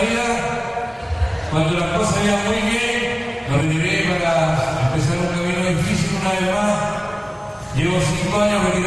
vida, cuando las cosas iban muy bien, me retiré para empezar un camino difícil una vez más. Llevo 5 años retirado.